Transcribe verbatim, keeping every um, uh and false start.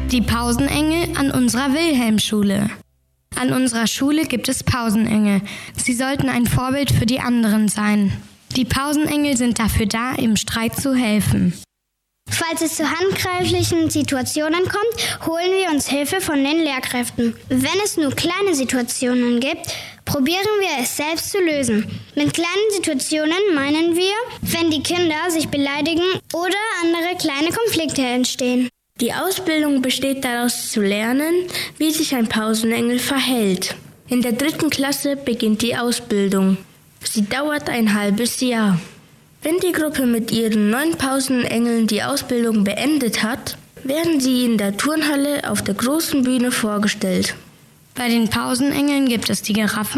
Die Pausenengel an unserer Wilhelmschule. An unserer Schule gibt es Pausenengel. Sie sollten ein Vorbild für die anderen sein. Die Pausenengel sind dafür da, im Streit zu helfen. Falls es zu handgreiflichen Situationen kommt, holen wir uns Hilfe von den Lehrkräften. Wenn es nur kleine Situationen gibt, probieren wir es selbst zu lösen. Mit kleinen Situationen meinen wir, wenn die Kinder sich beleidigen oder andere kleine Konflikte entstehen. Die Ausbildung besteht daraus zu lernen, wie sich ein Pausenengel verhält. In der dritten Klasse beginnt die Ausbildung. Sie dauert ein halbes Jahr. Wenn die Gruppe mit ihren neun Pausenengeln die Ausbildung beendet hat, werden sie in der Turnhalle auf der großen Bühne vorgestellt. Bei den Pausenengeln gibt es die Giraffen